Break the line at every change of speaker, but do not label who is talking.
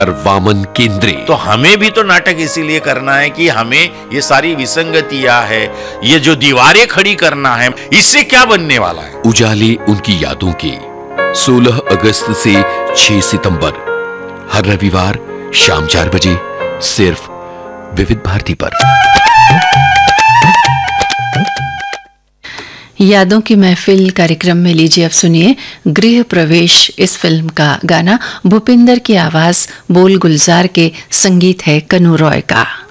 वामन केंद्रे।
तो हमें भी तो नाटक इसीलिए करना है कि हमें ये सारी विसंगतियां है, ये जो दीवारें खड़ी करना है, इससे क्या बनने वाला है।
उजाले उनकी यादों के 16 अगस्त से 6 सितंबर हर रविवार शाम 4 बजे सिर्फ विविध भारती पर।
यादों की महफिल कार्यक्रम में लीजिए अब सुनिए गृह प्रवेश इस फिल्म का गाना। भूपिंदर की आवाज, बोल गुलजार के, संगीत है कनु रॉय का।